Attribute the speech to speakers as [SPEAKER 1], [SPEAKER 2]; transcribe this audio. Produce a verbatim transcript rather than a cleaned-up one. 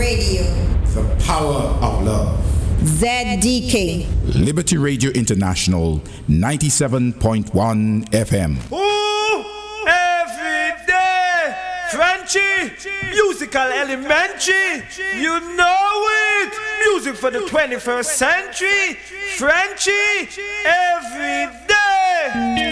[SPEAKER 1] Radio.
[SPEAKER 2] The power of love.
[SPEAKER 1] Z D K.
[SPEAKER 2] Liberty Radio International, ninety-seven point one F M.
[SPEAKER 3] Ooh, every day, Frenchy, musical elementary, you know it. Music for the twenty-first century, Frenchy, every day.